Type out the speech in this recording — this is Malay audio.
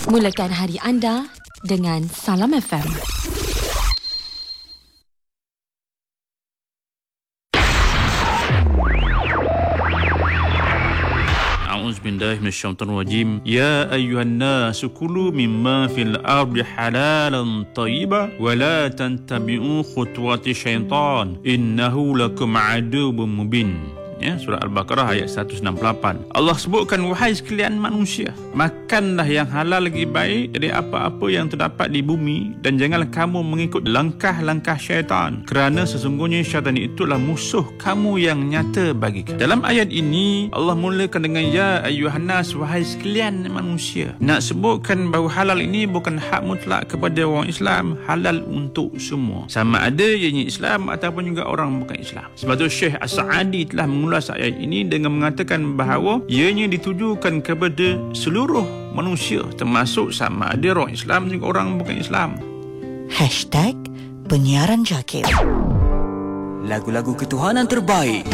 Mulakan hari anda dengan Salam FM. A'udzubillahi minasyaitonir rajim. Ya ayyuhan nas kulu mimma fil ardi halalan thayyiban wa la tattabi'u khutuwati syaitan innahu lakum aduwwum mubin. Ya, surah Al-Baqarah ayat 168. Allah sebutkan, wahai sekalian manusia, makanlah yang halal lagi baik dari apa-apa yang terdapat di bumi, dan janganlah kamu mengikut langkah-langkah syaitan, kerana sesungguhnya syaitan itulah musuh kamu yang nyata bagi kamu. Dalam ayat ini Allah mulakan dengan ya ayyuhan nas, wahai sekalian manusia. Nak sebutkan bahawa halal ini bukan hak mutlak kepada orang Islam, halal untuk semua, sama ada ianya Islam ataupun juga orang bukan Islam. Sebab tu Syekh As-Sa'adi telah mengulas ayat ini dengan mengatakan bahawa ianya ditujukan kepada seluruh manusia, termasuk sama ada orang Islam juga orang bukan Islam. #Penyiaran Jakib. Lagu-lagu ketuhanan terbaik